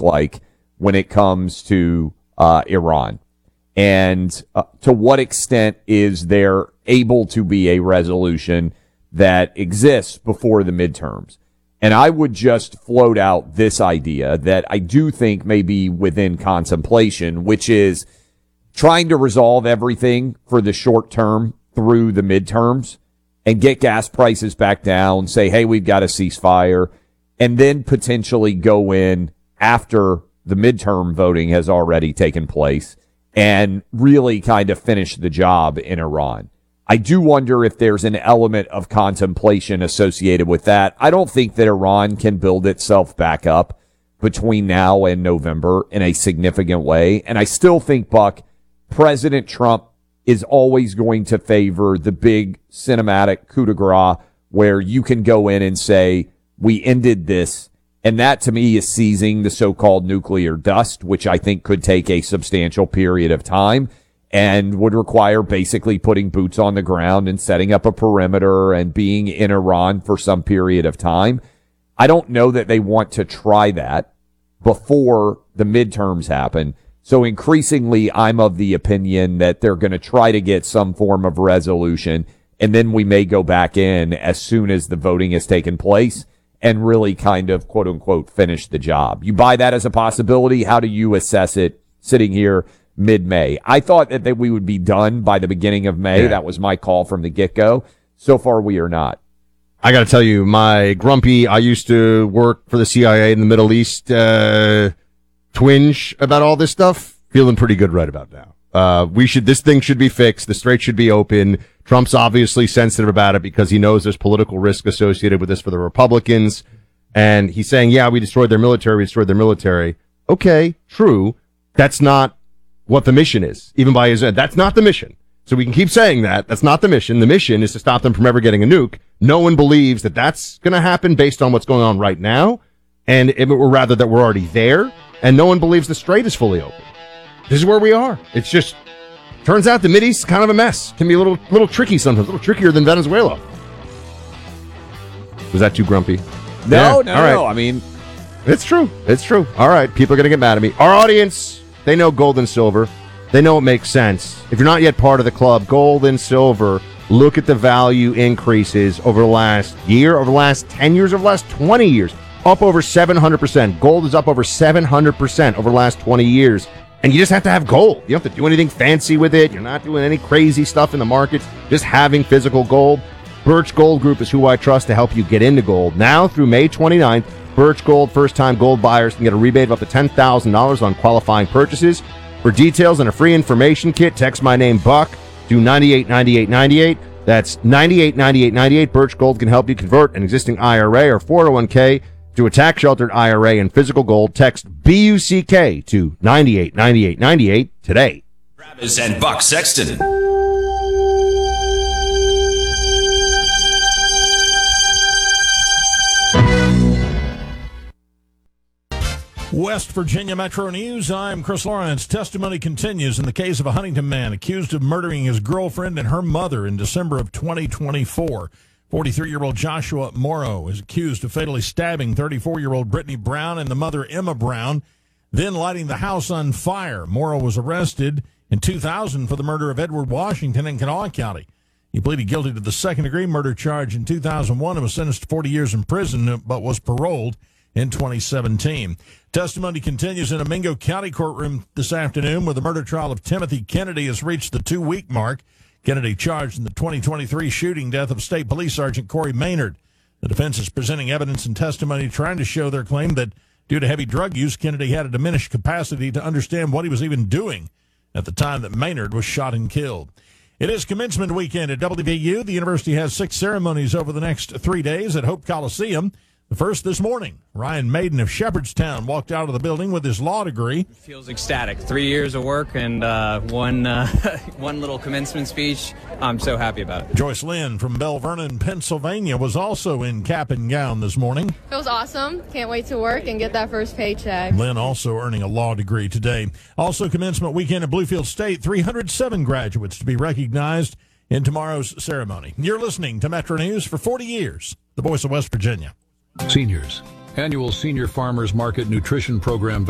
look like when it comes to Iran? And to what extent is there able to be a resolution that exists before the midterms? And I would just float out this idea that I do think may be within contemplation, which is trying to resolve everything for the short term through the midterms and get gas prices back down, say, hey, we've got a ceasefire, and then potentially go in after the midterm voting has already taken place and really kind of finish the job in Iran. I do wonder if there's an element of contemplation associated with that. I don't think that Iran can build itself back up between now and November in a significant way. And I still think, Buck, President Trump is always going to favor the big cinematic coup de grace where you can go in and say, we ended this. And that, to me, is seizing the so-called nuclear dust, which I think could take a substantial period of time and would require basically putting boots on the ground and setting up a perimeter and being in Iran for some period of time. I don't know that they want to try that before the midterms happen. So increasingly, I'm of the opinion that they're going to try to get some form of resolution, and then we may go back in as soon as the voting has taken place and really kind of, quote unquote, finish the job. You buy that as a possibility? How do you assess it sitting here mid-May? I thought that we would be done by the beginning of May. Yeah. That was my call from the get-go. So far, we are not. I got to tell you, I used to work for the CIA in the Middle East, twinge about all this stuff, feeling pretty good right about now. This thing should be fixed. The strait should be open. Trump's obviously sensitive about it because he knows there's political risk associated with this for the Republicans. And he's saying, yeah, we destroyed their military. Okay, true. That's not what the mission is. Even by his end, that's not the mission. So we can keep saying that. That's not the mission. The mission is to stop them from ever getting a nuke. No one believes that that's going to happen based on what's going on right now. Or rather that we're already there. And no one believes the strait is fully open. This is where we are. It's just, turns out the Mideast is kind of a mess. Can be a little tricky sometimes, a little trickier than Venezuela. Was that too grumpy? No. I mean, it's true. All right, people are going to get mad at me. Our audience, they know gold and silver. They know it makes sense. If you're not yet part of the club, gold and silver, look at the value increases over the last year, over the last 10 years, over the last 20 years. Up over 700%. Gold is up over 700% over the last 20 years. And you just have to have gold. You don't have to do anything fancy with it. You're not doing any crazy stuff in the markets. Just having physical gold. Birch Gold Group is who I trust to help you get into gold. Now through May 29th, Birch Gold first-time gold buyers can get a rebate of up to $10,000 on qualifying purchases. For details and a free information kit, text my name, Buck, to 989898. That's 989898. Birch Gold can help you convert an existing IRA or 401k to a tax-sheltered IRA and physical gold. Text BUCK to 989898 today. Travis and Buck Sexton. West Virginia Metro News, I'm Chris Lawrence. Testimony continues in the case of a Huntington man accused of murdering his girlfriend and her mother in December of 2024. 43-year-old Joshua Morrow is accused of fatally stabbing 34-year-old Brittany Brown and the mother Emma Brown, then lighting the house on fire. Morrow was arrested in 2000 for the murder of Edward Washington in Kanawha County. He pleaded guilty to the second-degree murder charge in 2001 and was sentenced to 40 years in prison, but was paroled in 2017. Testimony continues in a Mingo County courtroom this afternoon where the murder trial of Timothy Kennedy has reached the 2-week mark. Kennedy charged in the 2023 shooting death of State Police Sergeant Corey Maynard. The defense is presenting evidence and testimony trying to show their claim that due to heavy drug use, Kennedy had a diminished capacity to understand what he was even doing at the time that Maynard was shot and killed. It is commencement weekend at WVU. The university has 6 ceremonies over the next 3 days at Hope Coliseum. The first this morning, Ryan Maiden of Shepherdstown walked out of the building with his law degree. It feels ecstatic. 3 years of work and one little commencement speech. I'm so happy about it. Joyce Lynn from Bell Vernon, Pennsylvania, was also in cap and gown this morning. Feels awesome. Can't wait to work and get that first paycheck. Lynn also earning a law degree today. Also commencement weekend at Bluefield State, 307 graduates to be recognized in tomorrow's ceremony. You're listening to Metro News for 40 years, the voice of West Virginia. Seniors. Annual Senior Farmers Market Nutrition Program